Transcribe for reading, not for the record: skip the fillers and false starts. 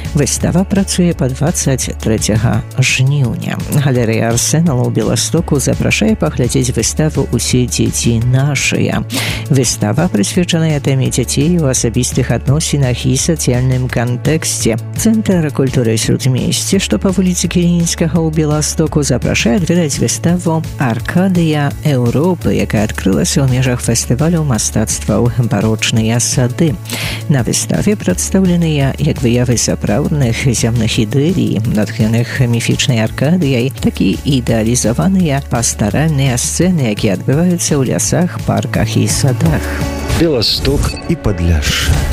Выстава працуе па 23 жніўня. Галерэя Арсенала ў Беластоку запрашае паглядзець выставу «Усе дзеці нашыя». Выстава прысвечаная тэме дзяцей у асабістых адносінах і сацыяльным кантэксце. Цэнтр культуры Сюрдмесце, што па вуліцы Кілінінскага ў Беластоку, запрашае адведаць выставу «Аркадыя Еўропы», якая адкрылася ў межах фестывалю мастацтваў «Барочныя сады». На выставе прадстаўленыя як выявы сапраўдных зямных ідэлій, натхнёных міфічнай Аркадыяй, так і ідэалізаваныя пастаральныя сцэны, якія адбываюцца ў лясах, парках і садах. Беласток і Падляшша.